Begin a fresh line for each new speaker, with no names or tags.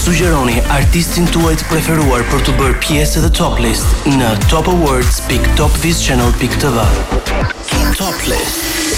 Sugjeroni artistin tuaj të preferuar për të bërë pjesë të Top List në topawards.topvizchannel.tv. Top List.